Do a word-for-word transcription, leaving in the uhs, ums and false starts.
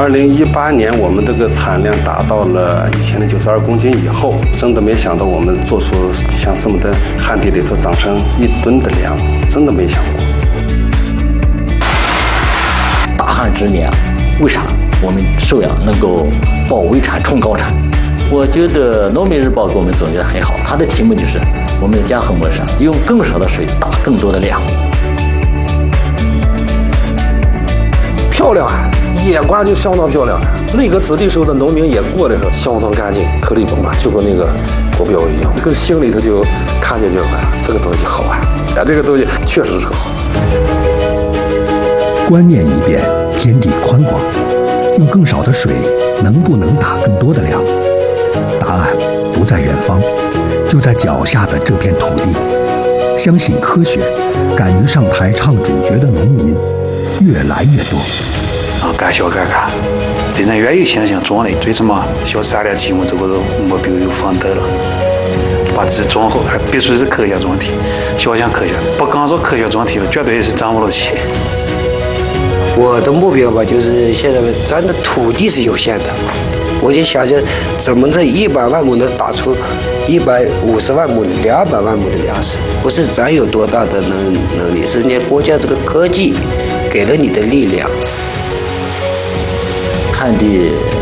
二零一八年我们这个产量达到了一千零九十二公斤以后，真的没想到我们做出像这么的旱地里头长成一吨的粮，真的没想过。 大旱之年，为啥我们寿阳能够保微产冲高产？我觉得《农民日报》给我们总结得很好，它的题目就是我们的江河模式，用更少的水打更多的粮。 漂亮啊！野瓜就相当漂亮，那个子弟时候的农民也过得是相当干净，颗粒饱满，就跟那个国标一样，这个心里头就看见就哎，这个东西好啊，哎，这个东西确实是好。 观念一变，天地宽广，用更少的水，能不能打更多的粮？答案不在远方，就在脚下的这片土地。相信科学，敢于上台唱主角的农民越来越多。 啊，干小干干，真正愿意相信种的，最起码小三年题目这个目标有放得了，把自己种好，还必须是科学种题，小项科学，不刚说科学种题了，绝对是涨不了起。 我的目标吧，就是现在咱的土地是有限的，我就想着怎么这一百万亩能打出一百五十万亩、两百万亩的粮食，不是咱有多大的能能力，是人家国家这个科技给了你的力量。 旱地